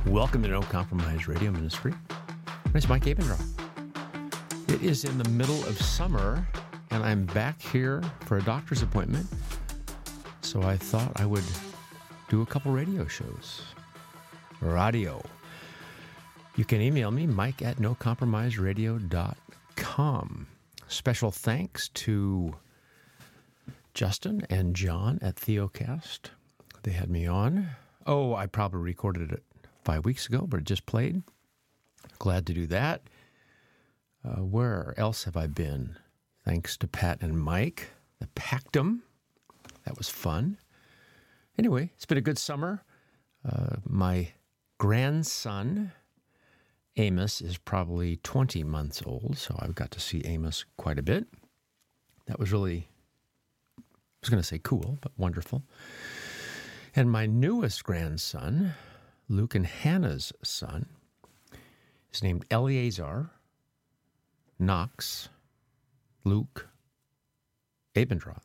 Welcome to No Compromise Radio Ministry. My name is Mike Abendroth. It is in the middle of summer, and I'm back here for a doctor's appointment. So I thought I would do a couple radio shows. Radio. You can email me, Mike at nocompromiseradio.com. Special thanks to Justin and John at Theocast. They had me on. Oh, I probably recorded it 5 weeks ago, but it just played. Glad to do that. Where else have I been? Thanks to Pat and Mike, the Pactum. That was fun. Anyway, it's been a good summer. My grandson, Amos, is probably 20 months old, so I've got to see Amos quite a bit. That was really, I was going to say cool, but wonderful. And my newest grandson, Luke and Hannah's son, is named Eleazar Knox Luke Abendroth.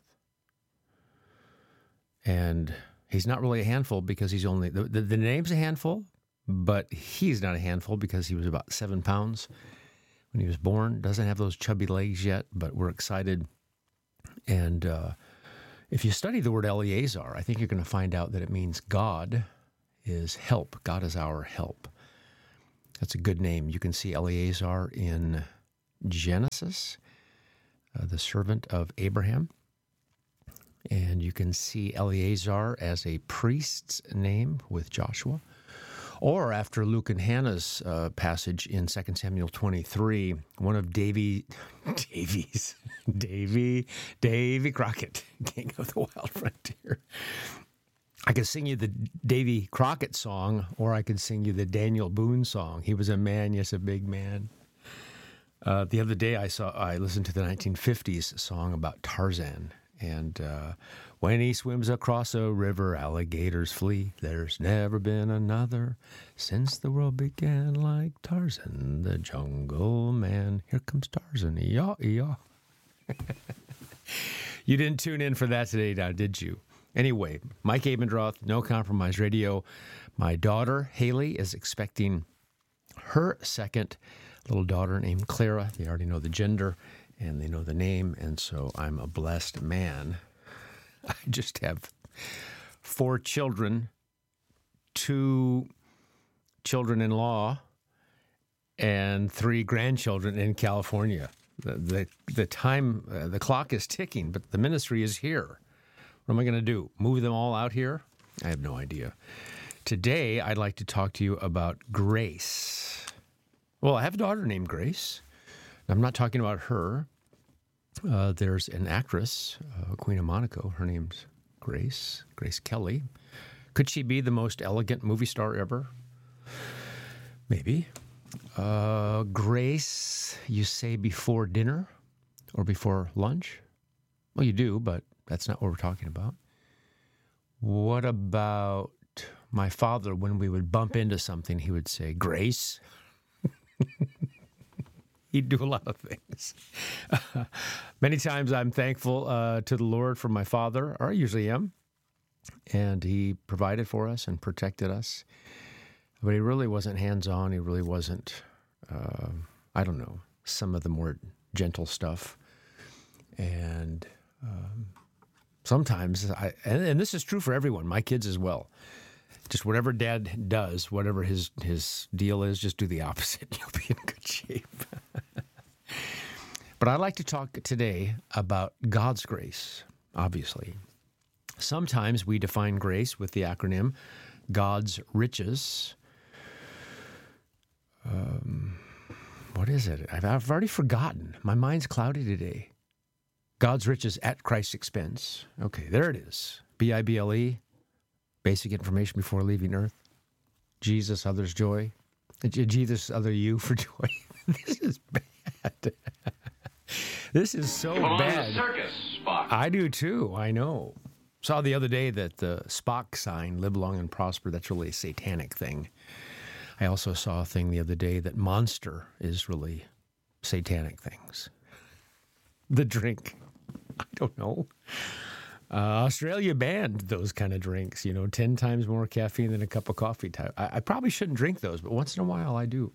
And he's not really a handful because he's only, the name's a handful, but he's not a handful because he was about 7 pounds when he was born. Doesn't have those chubby legs yet, but we're excited. And if you study the word Eleazar, I think you're going to find out that it means God is help. God is our help. That's a good name. You can see Eleazar in Genesis, the servant of Abraham. And you can see Eleazar as a priest's name with Joshua. Or after Luke and Hannah's passage in 2 Samuel 23, one of Davy Crockett, King of the Wild Frontier. I could sing you the Davy Crockett song, or I could sing you the Daniel Boone song. He was a man, yes, a big man. The other day I listened to the 1950s song about Tarzan. And when he swims across a river, alligators flee. There's never been another since the world began like Tarzan, the jungle man. Here comes Tarzan, ee-yaw. You didn't tune in for that today, now, did you? Anyway, Mike Abendroth, No Compromise Radio. My daughter, Haley, is expecting her second little daughter named Clara. They already know the gender and they know the name, and so I'm a blessed man. I just have 4 children, 2 children-in-law, and 3 grandchildren in California. The time, the clock is ticking, but the ministry is here. What am I going to do? Move them all out here? I have no idea. Today, I'd like to talk to you about grace. Well, I have a daughter named Grace. I'm not talking about her. There's an actress, Queen of Monaco. Her name's Grace Kelly. Could she be the most elegant movie star ever? Maybe. Grace, you say before dinner or before lunch? Well, you do, but that's not what we're talking about. What about my father? When we would bump into something, he would say, Grace. He'd do a lot of things. Many times I'm thankful to the Lord for my father, or I usually am, and he provided for us and protected us. But he really wasn't hands-on. He really wasn't, I don't know, some of the more gentle stuff. And sometimes, and this is true for everyone, my kids as well, just whatever dad does, whatever his deal is, just do the opposite. You'll be in good shape. But I'd like to talk today about God's grace, obviously. Sometimes we define grace with the acronym God's riches. What is it? I've already forgotten. My mind's cloudy today. God's riches at Christ's expense. Okay, there it is. BIBLE. Basic information before leaving earth. Jesus, others, joy. Jesus, other you for joy. This is bad. This is so bad. Circus, Spock. I do too, I know. Saw the other day that the Spock sign, live long and prosper, that's really a satanic thing. I also saw a thing the other day that Monster is really satanic things. The drink. I don't know. Australia banned those kind of drinks, 10 times more caffeine than a cup of coffee. I probably shouldn't drink those, but once in a while I do.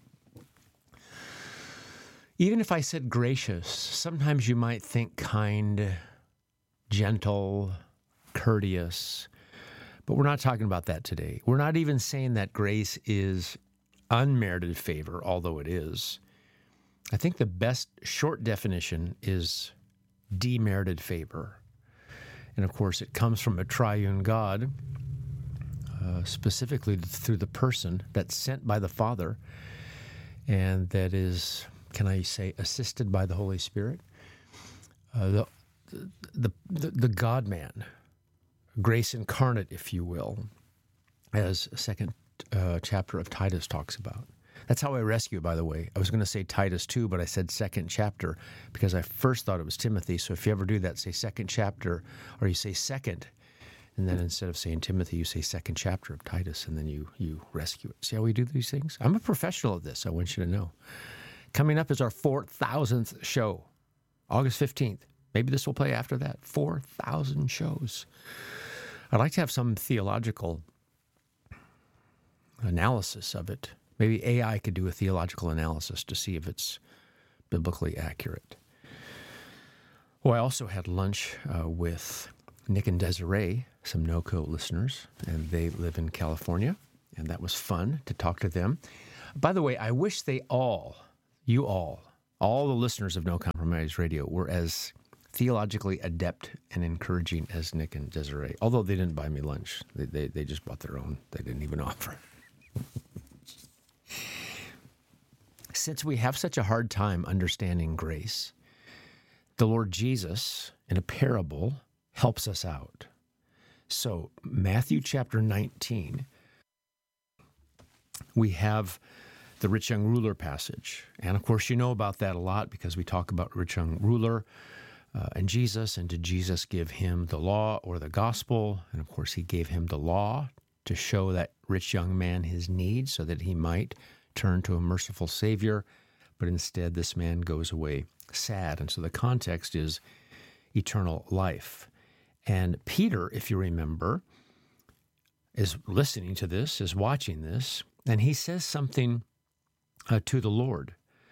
Even if I said gracious, sometimes you might think kind, gentle, courteous, but we're not talking about that today. We're not even saying that grace is unmerited favor, although it is. I think the best short definition is demerited favor. And of course, it comes from a triune God, specifically through the person that's sent by the Father, and that is, can I say, assisted by the Holy Spirit. The God-man, grace incarnate, if you will, as the second chapter of Titus talks about. That's how I rescue it, by the way. I was going to say Titus 2, but I said second chapter because I first thought it was Timothy. So if you ever do that, say second chapter, or you say second, and then instead of saying Timothy, you say second chapter of Titus, and then you rescue it. See how we do these things? I'm a professional at this, I want you to know. Coming up is our 4,000th show, August 15th. Maybe this will play after that. 4,000 shows. I'd like to have some theological analysis of it. Maybe AI could do a theological analysis to see if it's biblically accurate. Well, I also had lunch with Nick and Desiree, some NoCo listeners, and they live in California, and that was fun to talk to them. By the way, I wish all the listeners of No Compromise Radio were as theologically adept and encouraging as Nick and Desiree, although they didn't buy me lunch. They just bought their own. They didn't even offer. Since we have such a hard time understanding grace, the Lord Jesus, in a parable, helps us out. So, Matthew chapter 19, we have the rich young ruler passage. And of course, you know about that a lot because we talk about rich young ruler and Jesus. And did Jesus give him the law or the gospel? And of course, he gave him the law to show that rich young man his need so that he might turn to a merciful Savior, but instead this man goes away sad. And so the context is eternal life. And Peter, if you remember, is listening to this, is watching this, and he says something to the Lord.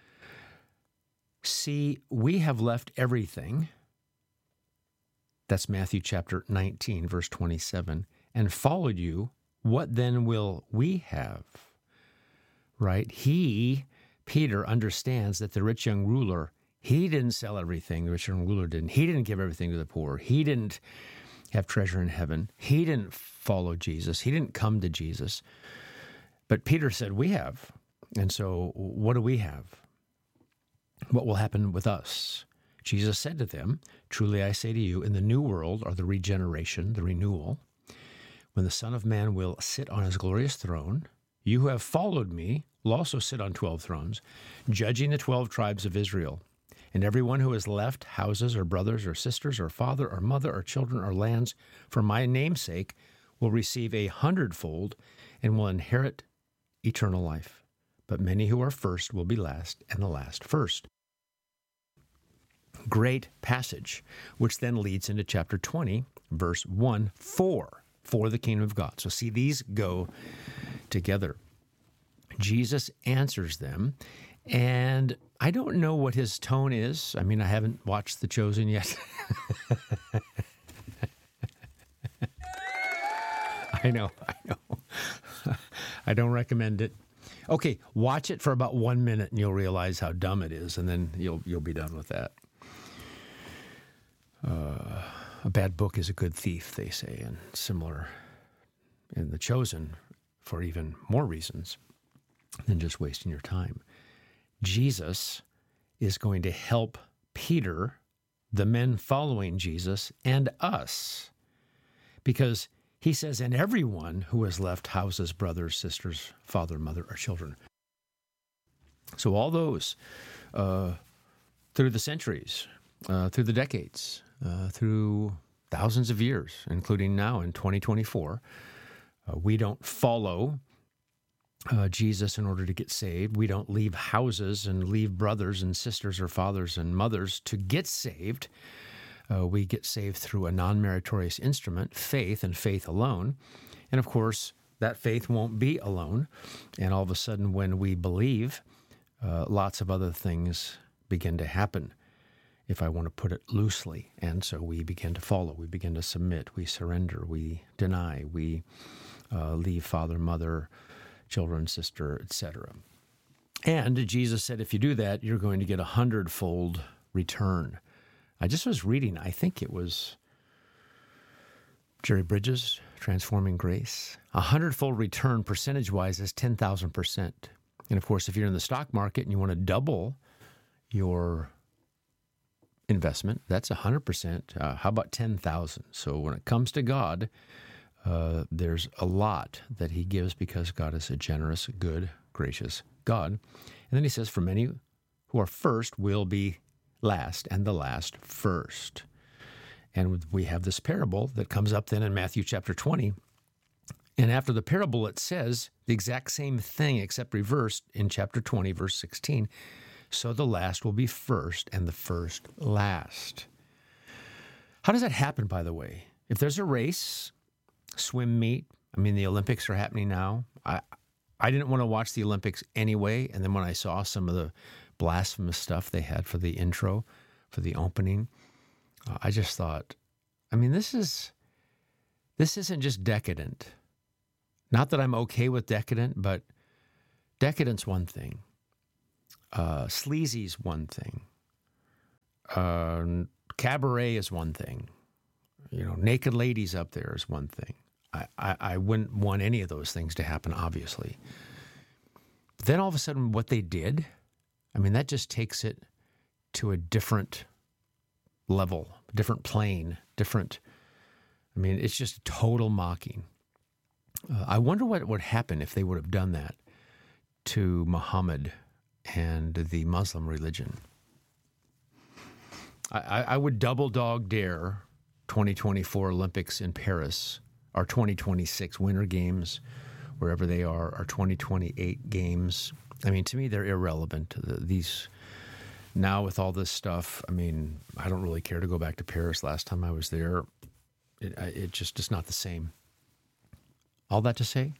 See, we have left everything, that's Matthew chapter 19, verse 27, and followed you. What then will we have? Right? Peter, understands that the rich young ruler, he didn't sell everything. The rich young ruler didn't. He didn't give everything to the poor. He didn't have treasure in heaven. He didn't follow Jesus. He didn't come to Jesus. But Peter said, we have. And so what do we have? What will happen with us? Jesus said to them, truly I say to you, in the new world, or the regeneration, the renewal, when the Son of Man will sit on his glorious throne, you who have followed me will also sit on 12 thrones, judging the 12 tribes of Israel. And everyone who has left houses or brothers or sisters or father or mother or children or lands for my name's sake will receive 100-fold and will inherit eternal life. But many who are first will be last, and the last first. Great passage, which then leads into chapter 20, verse 1, for the kingdom of God. So see, these go together. Jesus answers them, and I don't know what his tone is. I mean, I haven't watched The Chosen yet. I know. I don't recommend it. Okay, watch it for about 1 minute, and you'll realize how dumb it is, and then you'll be done with that. A bad book is a good thief, they say, and similar in The Chosen for even more reasons than just wasting your time. Jesus is going to help Peter, the men following Jesus, and us, because he says, and everyone who has left houses, brothers, sisters, father, mother, or children. So all those through the centuries, through the decades, through thousands of years, including now in 2024, we don't follow Jesus in order to get saved. We don't leave houses and leave brothers and sisters or fathers and mothers to get saved. We get saved through a non-meritorious instrument, faith, and faith alone. And of course, that faith won't be alone. And all of a sudden, when we believe, lots of other things begin to happen, if I want to put it loosely. And so we begin to follow, we begin to submit, we surrender, we deny, we leave father, mother, children, sister, etc. And Jesus said, if you do that, you're going to get 100-fold return. I just was reading, I think it was Jerry Bridges, Transforming Grace. 100-fold return percentage-wise is 10,000%. And of course, if you're in the stock market and you want to double your investment, that's 100%. How about 10,000? So when it comes to God, there's a lot that he gives because God is a generous, good, gracious God. And then he says, for many who are first will be last, and the last first. And we have this parable that comes up then in Matthew chapter 20. And after the parable, it says the exact same thing except reversed in chapter 20, verse 16. So the last will be first, and the first last. How does that happen, by the way? If there's a race, swim meet, the Olympics are happening now. I didn't want to watch the Olympics anyway, and then when I saw some of the blasphemous stuff they had for the intro, for the opening, I just thought, this isn't just decadent. Not that I'm okay with decadent, but decadent's one thing. Sleazy's one thing. Cabaret is one thing. Naked ladies up there is one thing. I wouldn't want any of those things to happen, obviously. But then all of a sudden what they did, that just takes it to a different level, different plane, different, it's just total mocking. I wonder what would happen if they would have done that to Muhammad and the Muslim religion. I would double dog dare 2024 Olympics in Paris, our 2026 Winter Games, wherever they are, our 2028 games. To me, they're irrelevant. These now with all this stuff, I don't really care to go back to Paris. Last time I was there, it's not the same. All that to say,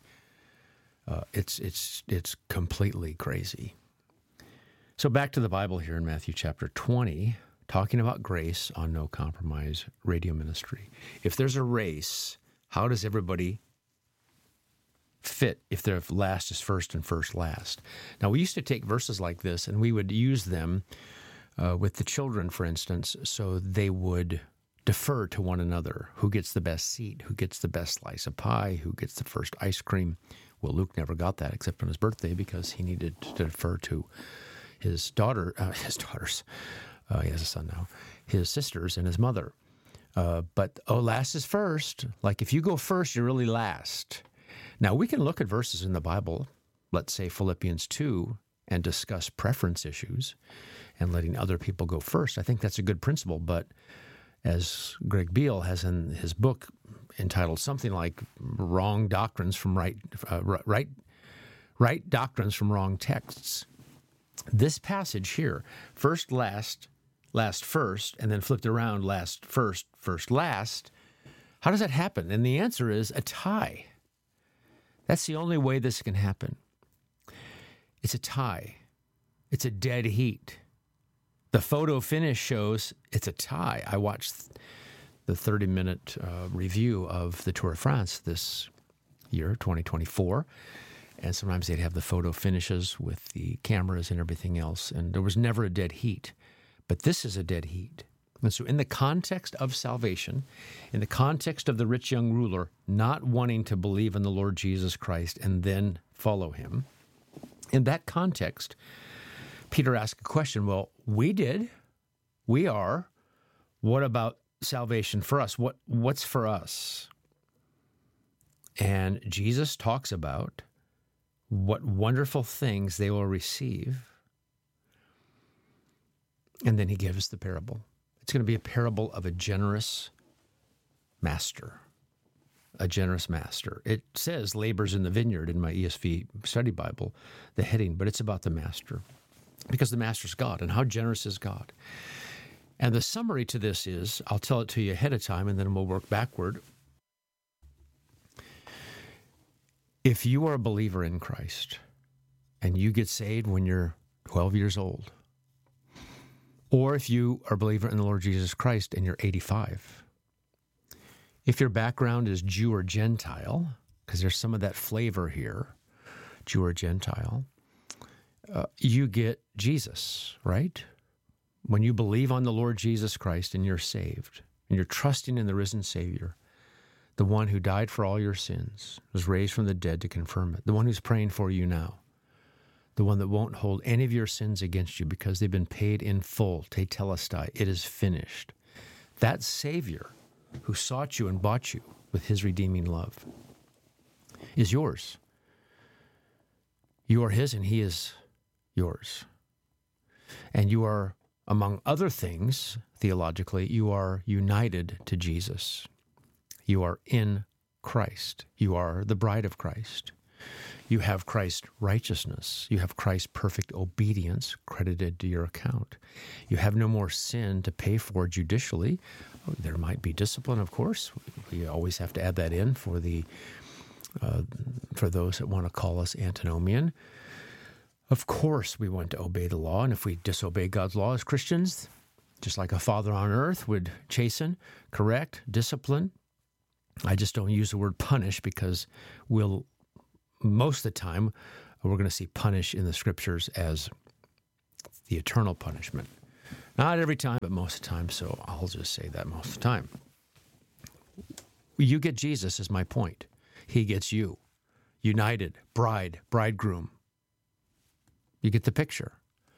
it's completely crazy. So back to the Bible here in Matthew chapter 20, talking about grace on No Compromise Radio Ministry. If there's a race, how does everybody fit if their last is first and first last? Now, we used to take verses like this and we would use them with the children, for instance, so they would defer to one another. Who gets the best seat? Who gets the best slice of pie? Who gets the first ice cream? Well, Luke never got that except on his birthday because he needed to defer to his daughters. He has a son now. His sisters and his mother. But last is first. Like if you go first, you're really last. Now, we can look at verses in the Bible, let's say Philippians 2, and discuss preference issues and letting other people go first. I think that's a good principle, but as Greg Beale has in his book entitled something like "Wrong Doctrines from Right Doctrines from Wrong Texts," this passage here, first last, last first, and then flipped around last first, first last. How does that happen? And the answer is a tie. That's the only way this can happen. It's a tie. It's a dead heat. The photo finish shows it's a tie. I watched the 30-minute review of the Tour de France this year, 2024, and sometimes they'd have the photo finishes with the cameras and everything else, and there was never a dead heat. But this is a dead heat. And so in the context of salvation, in the context of the rich young ruler not wanting to believe in the Lord Jesus Christ and then follow him, in that context, Peter asked a question. Well, we did. We are. What about salvation for us? What's for us? And Jesus talks about what wonderful things they will receive. And then he gives the parable. It's going to be a parable of a generous master. A generous master. It says labors in the vineyard in my ESV study Bible, the heading, but it's about the master. Because the master's God, and how generous is God? And the summary to this is, I'll tell it to you ahead of time, and then we'll work backward. If you are a believer in Christ, and you get saved when you're 12 years old, or if you are a believer in the Lord Jesus Christ and you're 85, if your background is Jew or Gentile, because there's some of that flavor here, Jew or Gentile, you get Jesus, right? When you believe on the Lord Jesus Christ and you're saved, and you're trusting in the risen Savior, the one who died for all your sins, was raised from the dead to confirm it, the one who's praying for you now, the one that won't hold any of your sins against you because they've been paid in full, tetelestai, it is finished. That Savior who sought you and bought you with his redeeming love is yours. You are his and he is yours. And you are, among other things, theologically, you are united to Jesus. You are in Christ. You are the bride of Christ. You have Christ's righteousness. You have Christ's perfect obedience credited to your account. You have no more sin to pay for judicially. There might be discipline, of course. We always have to add that in for those that want to call us antinomian. Of course, we want to obey the law, and if we disobey God's law as Christians, just like a father on earth would chasten, correct, discipline. I just don't use the word punish because most of the time, we're going to see punish in the Scriptures as the eternal punishment. Not every time, but most of the time, so I'll just say that most of the time. You get Jesus is my point. He gets you. United, bride, bridegroom. You get the picture.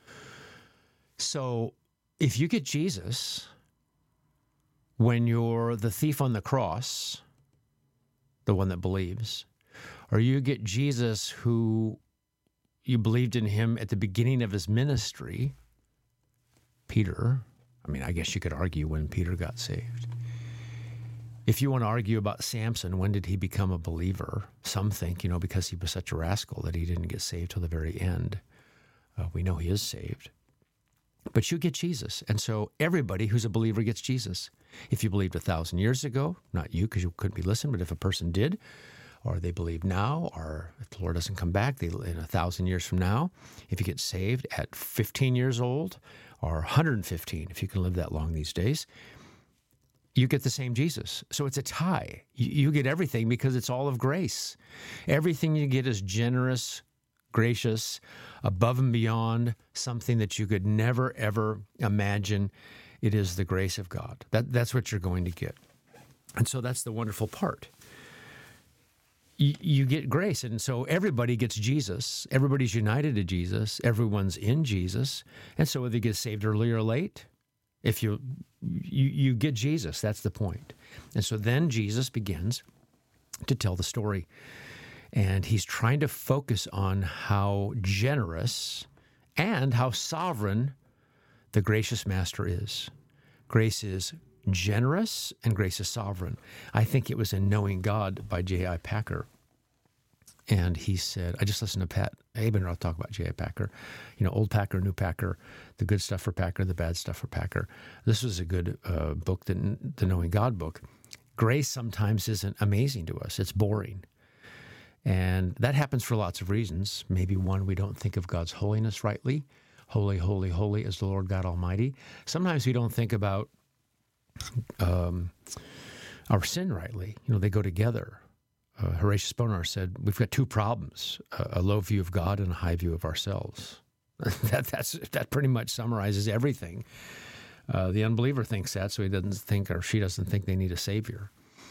So if you get Jesus when you're the thief on the cross, the one that believes, or you get Jesus who you believed in him at the beginning of his ministry, Peter, I guess you could argue when Peter got saved. If you want to argue about Samson, when did he become a believer? Some think, because he was such a rascal that he didn't get saved till the very end. We know he is saved. But you get Jesus. And so everybody who's a believer gets Jesus. If you believed 1,000 years ago, not you because you couldn't be listening, but if a person did, or they believe now, or if the Lord doesn't come back in 1,000 years from now, if you get saved at 15 years old or 115, if you can live that long these days, you get the same Jesus. So it's a tie. You get everything because it's all of grace. Everything you get is generous, gracious, above and beyond something that you could never, ever imagine. It is the grace of God. That's what you're going to get. And so that's the wonderful part. You get grace, and so everybody gets Jesus. Everybody's united to Jesus. Everyone's in Jesus. And so whether you get saved early or late, if you get Jesus, that's the point. And so then Jesus begins to tell the story. And he's trying to focus on how generous and how sovereign the gracious master is. Grace is generous and grace is sovereign. I think it was in Knowing God by J.I. Packer. And he said, I just listened to Pat Abendroth talk about J.I. Packer, old Packer, new Packer, the good stuff for Packer, the bad stuff for Packer. This was a good book, the Knowing God book. Grace sometimes isn't amazing to us. It's boring. And that happens for lots of reasons. Maybe one, we don't think of God's holiness rightly. Holy, holy, holy is the Lord God Almighty. Sometimes we don't think about our sin rightly. They go together. Horatius Bonar said, we've got two problems, a low view of God and a high view of ourselves. That pretty much summarizes everything. The unbeliever thinks that, so he doesn't think, or she doesn't think they need a Savior.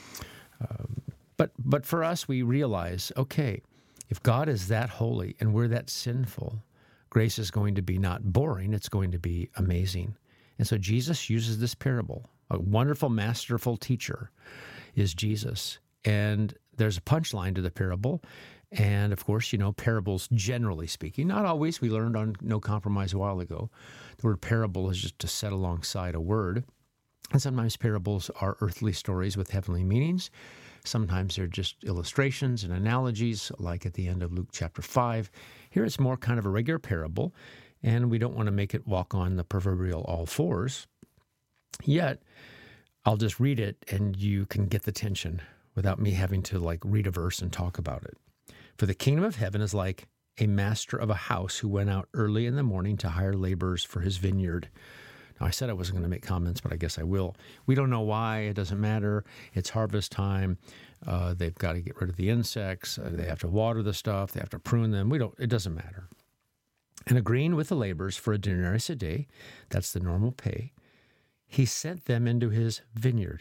But for us, we realize, okay, if God is that holy and we're that sinful, grace is going to be not boring, it's going to be amazing. And so Jesus uses this parable. A wonderful, masterful teacher is Jesus. And there's a punchline to the parable. And of course, parables, generally speaking, not always. We learned on No Compromise a while ago. The word parable is just to set alongside a word. And sometimes parables are earthly stories with heavenly meanings. Sometimes they're just illustrations and analogies, like at the end of Luke chapter 5. Here it's more kind of a regular parable, and we don't want to make it walk on the proverbial all fours. Yet, I'll just read it and you can get the tension without me having to read a verse and talk about it. For the kingdom of heaven is like a master of a house who went out early in the morning to hire laborers for his vineyard. Now, I said I wasn't going to make comments, but I guess I will. We don't know why. It doesn't matter. It's harvest time. They've got to get rid of the insects. They have to water the stuff. They have to prune them. It doesn't matter. And agreeing with the laborers for a denarius a day, that's the normal pay, he sent them into his vineyard.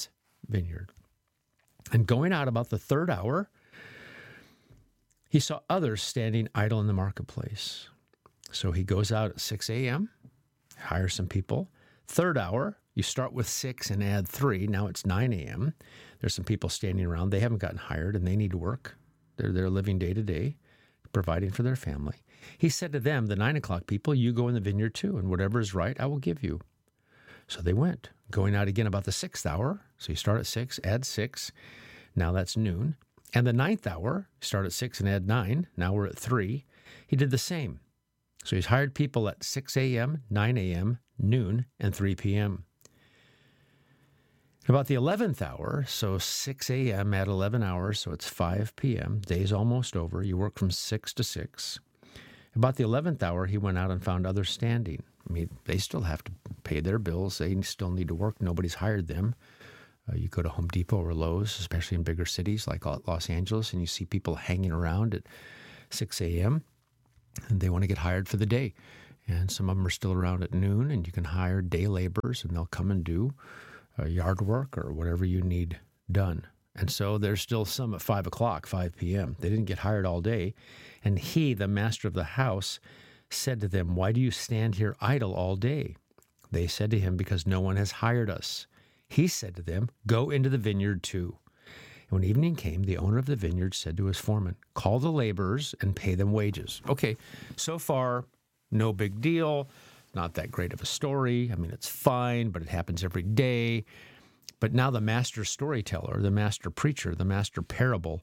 And going out about the third hour, he saw others standing idle in the marketplace. So he goes out at 6 a.m., hires some people. Third hour, you start with 6 and add 3. Now it's 9 a.m. There's some people standing around. They haven't gotten hired and they need to work. They're living day to day, providing for their family. He said to them, the 9 o'clock people, you go in the vineyard too, and whatever is right, I will give you. So they went, going out again about the 6th hour. So you start at 6, add 6. Now that's noon. And the 9th hour, start at 6 and add 9. Now we're at 3. He did the same. So he's hired people at 6 a.m., 9 a.m., noon, and 3 p.m. About the 11th hour, so 6 a.m. at 11 hours, so it's 5 p.m., day's almost over. You work from 6 to 6. About the 11th hour, he went out and found others standing. I mean, they still have to pay their bills. They still need to work. Nobody's hired them. You go to Home Depot or Lowe's, especially in bigger cities like Los Angeles, and you see people hanging around at 6 a.m., and they want to get hired for the day. And some of them are still around at noon, and you can hire day laborers, and they'll come and do yard work or whatever you need done. And so there's still some at 5 o'clock, 5 p.m. They didn't get hired all day. And he, the master of the house, said to them, why do you stand here idle all day? They said to him, because no one has hired us. He said to them, go into the vineyard too. And when evening came, the owner of the vineyard said to his foreman, call the laborers and pay them wages. Okay, so far, no big deal. Not that great of a story. I mean, it's fine, but it happens every day. But now the master storyteller, the master preacher, the master parable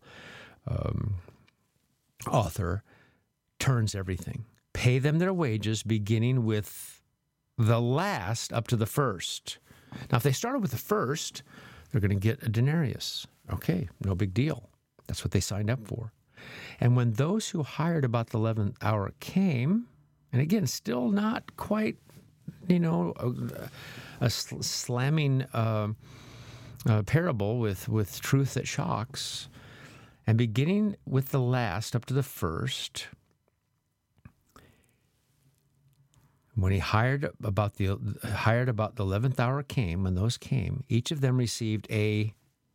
author turns everything. Pay them their wages, beginning with the last up to the first. Now, if they started with the first, they're going to get a denarius. Okay, no big deal. That's what they signed up for. And when those who hired about the 11th hour came, and again, still not quite, a slamming parable with truth that shocks, and beginning with the last up to the first, when he hired about the 11th hour came, when those came, each of them received a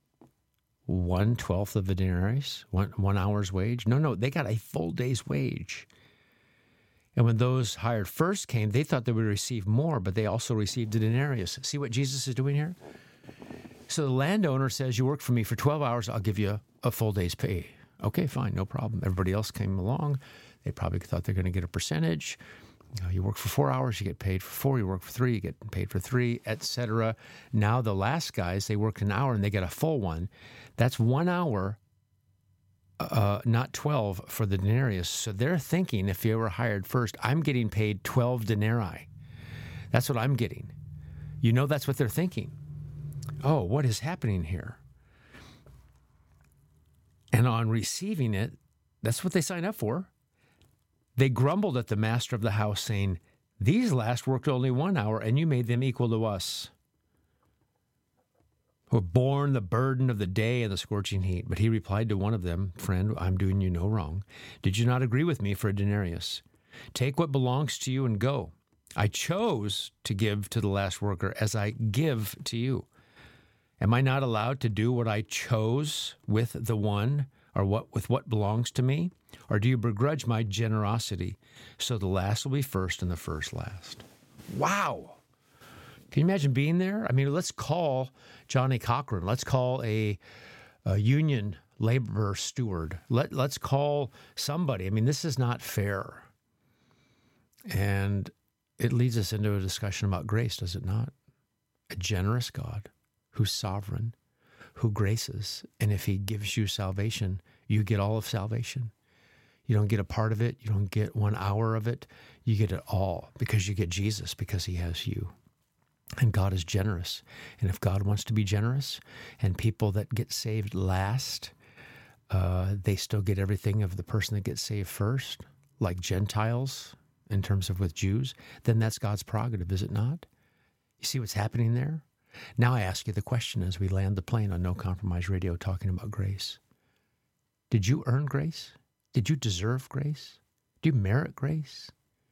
1/12 of a denarius, 1 hour's wage. No, they got a full day's wage. And when those hired first came, they thought they would receive more, but they also received a denarius. See what Jesus is doing here? So the landowner says, you work for me for 12 hours, I'll give you a full day's pay. Okay, fine, no problem. Everybody else came along. They probably thought they're going to get a percentage. You work for 4 hours, you get paid for 4. You work for 3, you get paid for 3, etc. Now the last guys, they worked an hour and they get a full one. That's 1 hour, not 12 for the denarius. So they're thinking, if you were hired first, I'm getting paid 12 denarii. That's what I'm getting. That's what they're thinking. Oh, what is happening here? And on receiving it, that's what they signed up for. They grumbled at the master of the house, saying, these last worked only 1 hour, and you made them equal to us, who have borne the burden of the day and the scorching heat. But he replied to one of them, friend, I'm doing you no wrong. Did you not agree with me for a denarius? Take what belongs to you and go. I chose to give to the last worker as I give to you. Am I not allowed to do what I chose with the one, or with what belongs to me? Or do you begrudge my generosity? So the last will be first and the first last. Wow. Can you imagine being there? I mean, let's call Johnny Cochran. Let's call a union labor steward. Let's call somebody. I mean, this is not fair. And it leads us into a discussion about grace, does it not? A generous God who's sovereign, who graces. And if he gives you salvation, you get all of salvation. You don't get a part of it. You don't get 1 hour of it. You get it all because you get Jesus, because he has you. And God is generous. And if God wants to be generous, and people that get saved last, they still get everything of the person that gets saved first, like Gentiles in terms of with Jews, then that's God's prerogative, is it not? You see what's happening there? Now I ask you the question as we land the plane on No Compromise Radio talking about grace. Did you earn grace? Did you deserve grace? Do you merit grace?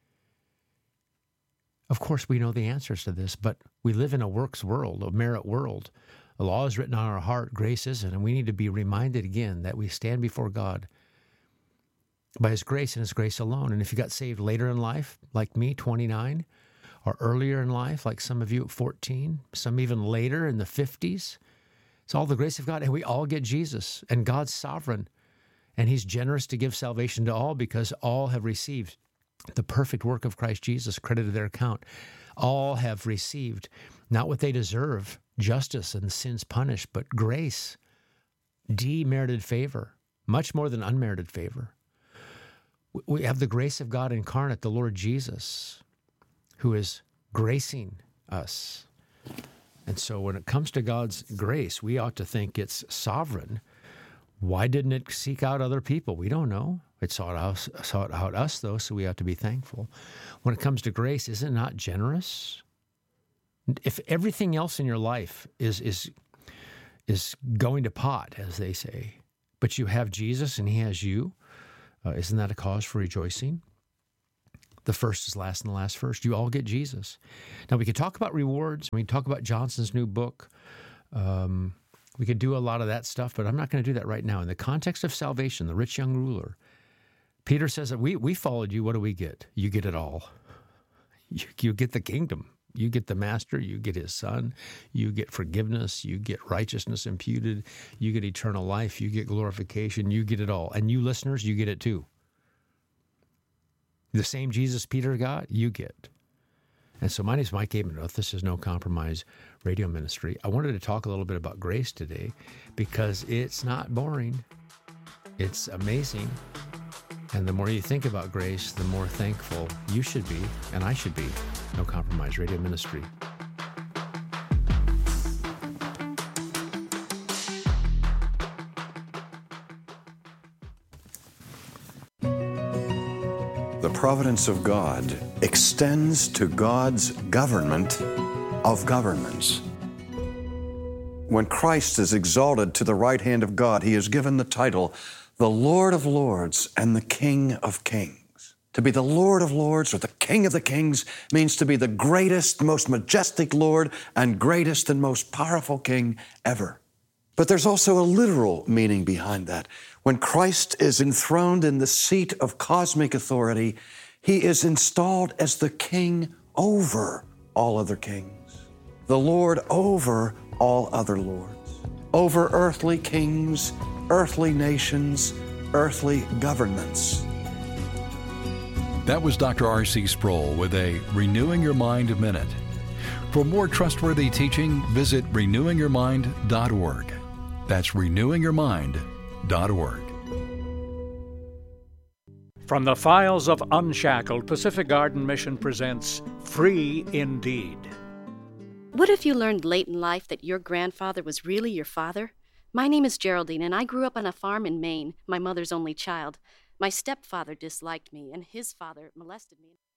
Of course, we know the answers to this, but we live in a works world, a merit world. The law is written on our heart, grace isn't, and we need to be reminded again that we stand before God by His grace and His grace alone. And if you got saved later in life, like me, 29, or earlier in life, like some of you at 14, some even later in the 50s, it's all the grace of God, and we all get Jesus, and God's sovereign, and He's generous to give salvation to all because all have received the perfect work of Christ Jesus credited their account. All have received not what they deserve, justice and sins punished, but grace, demerited favor, much more than unmerited favor. We have the grace of God incarnate, the Lord Jesus, who is gracing us. And so when it comes to God's grace, we ought to think it's sovereign. Why didn't it seek out other people? We don't know. It sought out us, though, so we ought to be thankful. When it comes to grace, is it not generous? If everything else in your life is going to pot, as they say, but you have Jesus and He has you, isn't that a cause for rejoicing? The first is last and the last first. You all get Jesus. Now, we could talk about rewards. We can talk about Johnson's new book. We could do a lot of that stuff, but I'm not going to do that right now. In the context of salvation, the rich young ruler, Peter says that we followed you. What do we get? You get it all. You get the kingdom. You get the master. You get his son. You get forgiveness. You get righteousness imputed. You get eternal life. You get glorification. You get it all. And you listeners, you get it too. The same Jesus Peter got, you get. And so my name is Mike Abendroth. This is No Compromise Radio Ministry. I wanted to talk a little bit about grace today because it's not boring. It's amazing. And the more you think about grace, the more thankful you should be, and I should be. No Compromise Radio Ministry. The providence of God extends to God's government of governments. When Christ is exalted to the right hand of God, He is given the title, the Lord of Lords and the King of Kings. To be the Lord of Lords or the King of the Kings means to be the greatest, most majestic Lord and greatest and most powerful King ever. But there's also a literal meaning behind that. When Christ is enthroned in the seat of cosmic authority, He is installed as the King over all other kings, the Lord over all other lords, over earthly kings, earthly nations, earthly governments. That was Dr. R.C. Sproul with a Renewing Your Mind Minute. For more trustworthy teaching, visit renewingyourmind.org. That's renewingyourmind.org. From the files of Unshackled, Pacific Garden Mission presents Free Indeed. What if you learned late in life that your grandfather was really your father? My name is Geraldine, and I grew up on a farm in Maine, my mother's only child. My stepfather disliked me, and his father molested me.